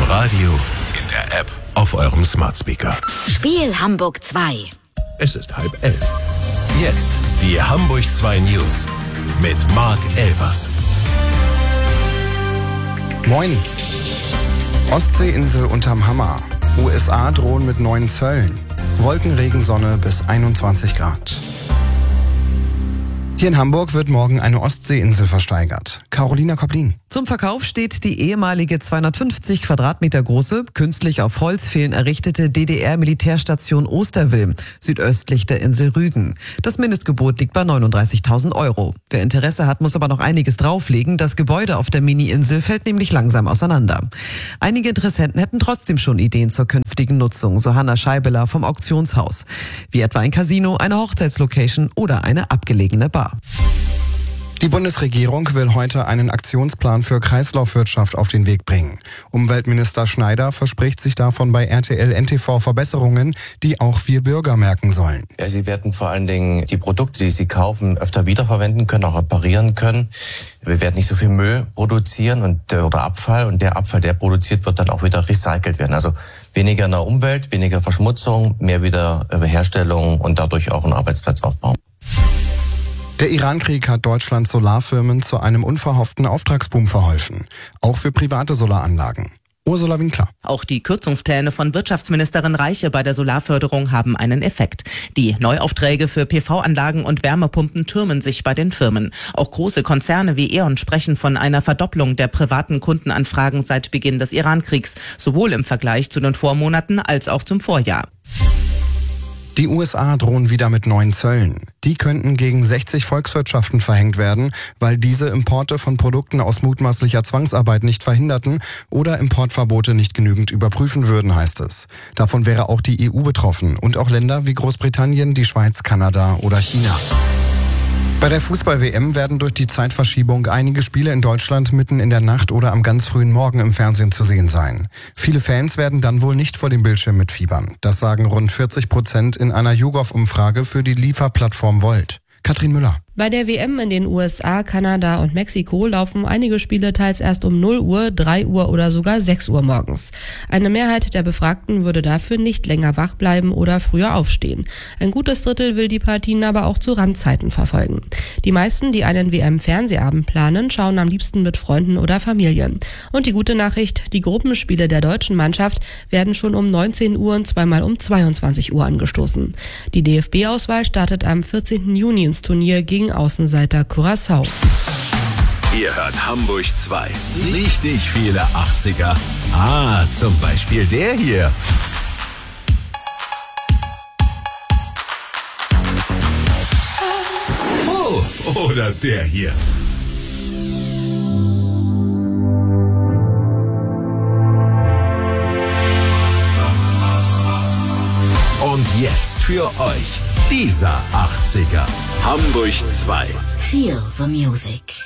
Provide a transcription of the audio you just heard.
Radio, in der App, auf eurem Smart Speaker. Spiel Hamburg 2. Es ist 10:30. Jetzt die Hamburg 2 News mit Marc Elbers. Moin. Ostseeinsel unterm Hammer. USA drohen mit neuen Zöllen. Wolkenregensonne bis 21 Grad. Hier in Hamburg wird morgen eine Ostseeinsel versteigert. Carolina Koplin. Zum Verkauf steht die ehemalige 250 Quadratmeter große, künstlich auf Holzpfählen errichtete DDR-Militärstation Osterwil, südöstlich der Insel Rügen. Das Mindestgebot liegt bei 39.000 €. Wer Interesse hat, muss aber noch einiges drauflegen. Das Gebäude auf der Mini-Insel fällt nämlich langsam auseinander. Einige Interessenten hätten trotzdem schon Ideen zur künftigen Nutzung, so Hanna Scheibeler vom Auktionshaus. Wie etwa ein Casino, eine Hochzeitslocation oder eine abgelegene Bar. Die Bundesregierung will heute einen Aktionsplan für Kreislaufwirtschaft auf den Weg bringen. Umweltminister Schneider verspricht sich davon bei RTL NTV Verbesserungen, die auch wir Bürger merken sollen. Ja, Sie werden vor allen Dingen die Produkte, die Sie kaufen, öfter wiederverwenden können, auch reparieren können. Wir werden nicht so viel Müll produzieren oder Abfall, und der Abfall, der produziert wird, dann auch wieder recycelt werden. Also weniger in der Umwelt, weniger Verschmutzung, mehr Wiederherstellung und dadurch auch einen Arbeitsplatzaufbau. Der Iran-Krieg hat Deutschlands Solarfirmen zu einem unverhofften Auftragsboom verholfen. Auch für private Solaranlagen. Ursula Winkler. Auch die Kürzungspläne von Wirtschaftsministerin Reiche bei der Solarförderung haben einen Effekt. Die Neuaufträge für PV-Anlagen und Wärmepumpen türmen sich bei den Firmen. Auch große Konzerne wie E.ON sprechen von einer Verdopplung der privaten Kundenanfragen seit Beginn des Iran-Kriegs, sowohl im Vergleich zu den Vormonaten als auch zum Vorjahr. Die USA drohen wieder mit neuen Zöllen. Die könnten gegen 60 Volkswirtschaften verhängt werden, weil diese Importe von Produkten aus mutmaßlicher Zwangsarbeit nicht verhinderten oder Importverbote nicht genügend überprüfen würden, heißt es. Davon wäre auch die EU betroffen und auch Länder wie Großbritannien, die Schweiz, Kanada oder China. Bei der Fußball-WM werden durch die Zeitverschiebung einige Spiele in Deutschland mitten in der Nacht oder am ganz frühen Morgen im Fernsehen zu sehen sein. Viele Fans werden dann wohl nicht vor dem Bildschirm mitfiebern. Das sagen rund 40% in einer YouGov-Umfrage für die Lieferplattform Volt. Katrin Müller. Bei der WM in den USA, Kanada und Mexiko laufen einige Spiele teils erst um 0 Uhr, 3 Uhr oder sogar 6 Uhr morgens. Eine Mehrheit der Befragten würde dafür nicht länger wach bleiben oder früher aufstehen. Ein gutes Drittel will die Partien aber auch zu Randzeiten verfolgen. Die meisten, die einen WM-Fernsehabend planen, schauen am liebsten mit Freunden oder Familie. Und die gute Nachricht, die Gruppenspiele der deutschen Mannschaft werden schon um 19 Uhr und zweimal um 22 Uhr angestoßen. Die DFB-Auswahl startet am 14. Juni ins Turnier gegen Außenseiter Curaçao. Ihr hört Hamburg 2. Richtig viele 80er. Zum Beispiel der hier. Oh, oder der hier. Und jetzt für euch dieser 80er. Hamburg 2. Feel the music.